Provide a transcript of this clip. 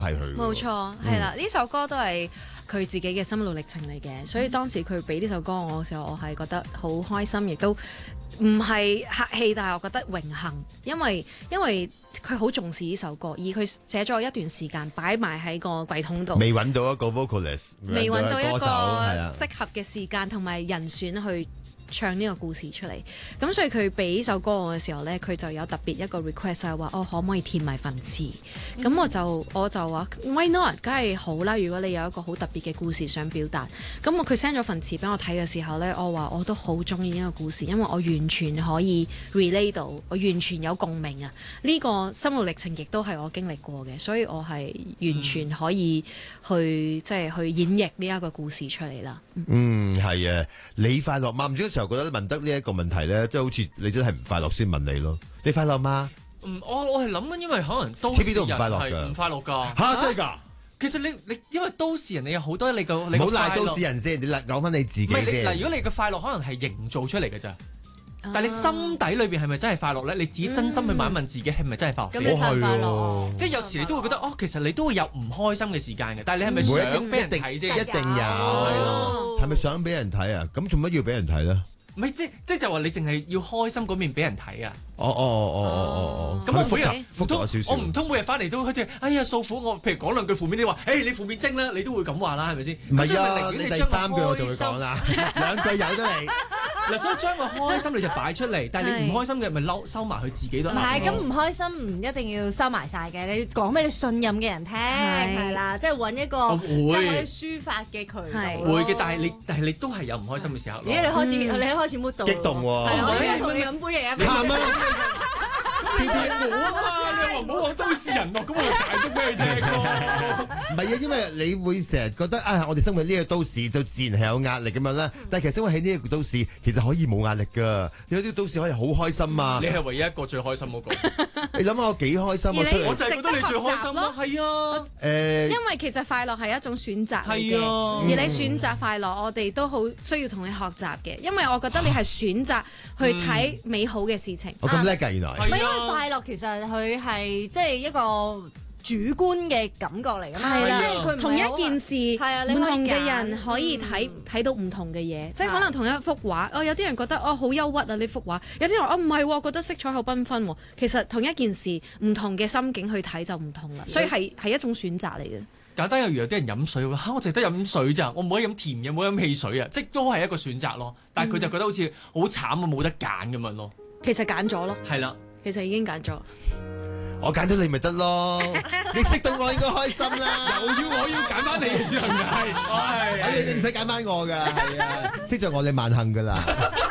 係佢。 冇錯，係啦，呢首歌都係佢自己嘅心路歷程嚟嘅，所以當時佢俾呢首歌我嘅時候，我係覺得好開心，亦都唔係客氣，但係我覺得榮幸，因為佢好重視呢首歌，而佢寫咗一段時間擺埋喺個櫃桶度， 未揾到一個 vocalist， 未揾到一個歌手係啦適合嘅時間同埋人選去唱呢個故事出嚟，咁所以佢俾呢首歌我嘅時候呢，佢就有特別一個 request 係話，可唔可以填埋份詞？咁我就話 why not？ 梗係好啦！如果你有一個好特別嘅故事想表達，咁佢 send 咗份詞俾我睇嘅時候呢，我話我都好中意呢個故事，因為我完全可以 relate 到，我完全有共鳴啊！呢個心路歷程亦都係我經歷過嘅，所以我係完全可以去即係去演繹呢一個故事出嚟啦。 係啊，你快樂嗎？唔知嗰時候覺得問得呢一個問題咧，即係好似你真係唔快樂先問你咯。你快樂嗎？ 我係諗緊，因為可能都市人係唔快樂㗎。 嚇，真係㗎？ 其實你因為都市人，你有好多你個唔好賴都市人先，你講翻你自己先。 嗱，如果你嘅快樂可能係營造出嚟嘅咋。但係你心底裏邊係咪真係快樂咧？你自己真心去問一問自己係咪真係快樂先？ 咁你快唔快樂？ 即係有時你都會覺得其實你都會有唔開心嘅時間嘅。但係你係咪想俾人睇先？ 一定有。係咪想俾人睇啊？咁做乜要俾人睇咧？ 唔係即係就話你淨係要開心嗰面俾人睇啊！咁我每日我唔通每日翻嚟都好似哎呀訴苦，我譬如講兩句負面啲話，你負面精啦，你都會咁話啦，係咪先？ 唔係啊，你第三句我就會講啦，兩句由得你。 嗱，所以將個開心你就擺出嚟，但係你唔開心嘅咪收埋佢自己都唔係，咁唔開心唔一定要收埋晒嘅，你講俾你信任嘅人聽，係啦，即係揾一個即係可以抒發嘅渠道。 會嘅，但係你都係有唔開心嘅時候。 咦？你開始 mood 到激動喎！ 我同你飲杯嘢啊！ 你喊咩？ 似啲我啊嘛，你話唔好講都市人咯，咁我解釋俾你聽咯。 唔係啊，因為你會成日覺得我哋生活呢個都市就自然係有壓力咁樣啦。但係其實生活喺呢個都市，其實可以冇壓力㗎。有啲都市可以好開心啊！ 你係唯一一個最開心嗰個。 你諗下我幾開心啊！ 我就係覺得你最開心咯，係啊。 因為其實快樂係一種選擇嚟嘅，而你選擇快樂，我哋都好需要同你學習嘅。因為我覺得你係選擇去睇美好嘅事情。 我咁叻㗎，原來。 因為快樂其實佢係即係一個主觀嘅感覺嚟㗎嘛， 係啦， 即係佢同一件事，唔同嘅人可以睇到唔同嘅嘢，即係可能同一幅畫，有啲人覺得好憂鬱啊呢幅畫，有啲人唔係，覺得色彩好繽紛喎。其實同一件事，唔同嘅心境去睇就唔同啦，所以係一種選擇嚟嘅。 簡單有啲人飲水我淨係得飲水咋，我唔可以飲甜嘅，唔可以飲汽水啊，即都係一個選擇咯。但係佢就覺得好似好慘啊，冇得揀咁樣咯。 其實揀咗咯， 係啦。 其實已經揀咗， 我揀到你咪得咯，你識到我應該開心啦。 我要揀翻你嘅，係咪？ 你唔使揀翻我㗎，係啊，識咗我你萬幸㗎啦。